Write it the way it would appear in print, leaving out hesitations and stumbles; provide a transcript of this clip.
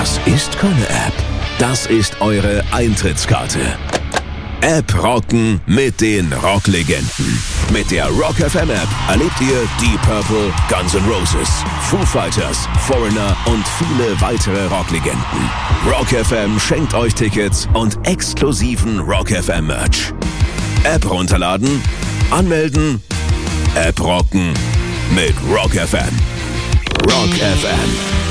Das ist keine App. Das ist eure Eintrittskarte. App rocken mit den Rocklegenden. Mit der Rock FM App erlebt ihr Deep Purple, Guns N' Roses, Foo Fighters, Foreigner und viele weitere Rocklegenden. Rock FM schenkt euch Tickets und exklusiven Rock FM Merch. App runterladen, anmelden, App rocken mit Rock FM. Rock FM.